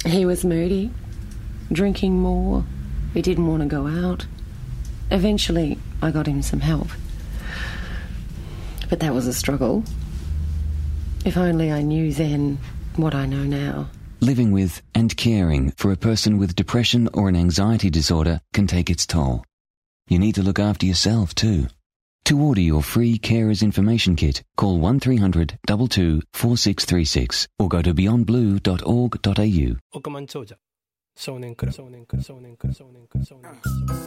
He was moody, drinking more. He didn't want to go out. Eventually, I got him some help. But that was a struggle. If only I knew then what I know now. Living with and caring for a person with depression or an anxiety disorder can take its toll. You need to look after yourself too. To order your free Carers Information Kit, call 1300 22 4636 or go to beyondblue.org.au. 億万長者少年クラブ